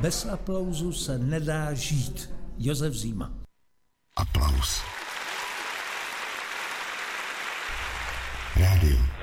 Bez aplauzu se nedá žít. Josef Zima. Aplaus. Rádio